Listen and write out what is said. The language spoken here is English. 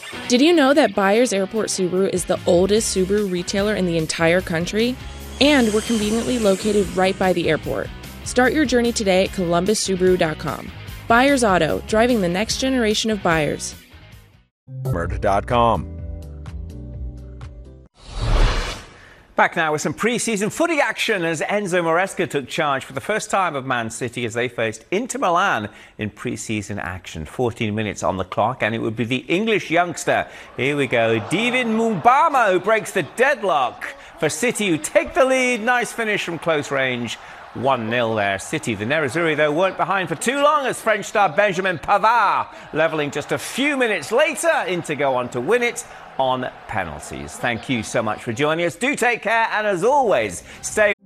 Did you know that Byers Airport Subaru is the oldest Subaru retailer in the entire country? And we're conveniently located right by the airport. Start your journey today at columbussubaru.com. Byers Auto, driving the next generation of buyers. Murder.com. Back now with some pre-season footy action as Enzo Maresca took charge for the first time of Man City as they faced Inter Milan in pre-season action. 14 minutes on the clock and it would be the English youngster. Here we go. David Mubama who breaks the deadlock for City, who take the lead. Nice finish from close range. 1-0 there. City, the Nerazzurri, though, weren't behind for too long as French star Benjamin Pavard, levelling just a few minutes later, Inter go on to win it on penalties. Thank you so much for joining us. Do take care, and as always, stay